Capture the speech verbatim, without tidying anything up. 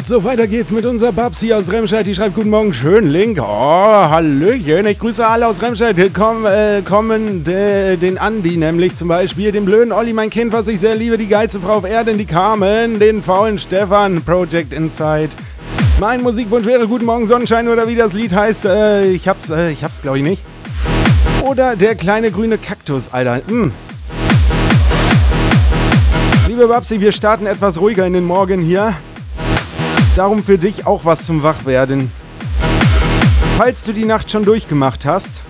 So, weiter geht's mit unserer Babsi aus Remscheid. Die schreibt: Guten Morgen, schön, Link. Oh, Hallöchen. Ich grüße alle aus Remscheid. Komm, äh, kommen de, den Andi nämlich zum Beispiel, den blöden Olli, mein Kind, was ich sehr liebe, die geilste Frau auf Erden, die Carmen, den faulen Stefan, Project Inside. Mein Musikwunsch wäre Guten Morgen Sonnenschein oder wie das Lied heißt. Äh, ich hab's, äh, ich hab's glaube ich nicht. Oder der kleine grüne Kaktus, Alter. Mm. Liebe Babsi, wir starten etwas ruhiger in den Morgen hier. Darum für dich auch was zum Wachwerden. Falls du die Nacht schon durchgemacht hast,